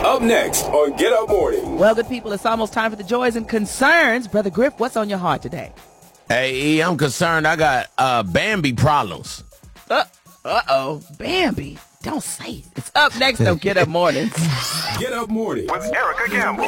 Up next on Get Up Morning. Well, good people, it's almost time for the joys and concerns. Brother Griff, what's on your heart today? Hey, E, I'm concerned I got Bambi problems. Uh-oh. Bambi. Don't say it. It's up next on Get Up Mornings. Get Up Morning with Erica Gamble.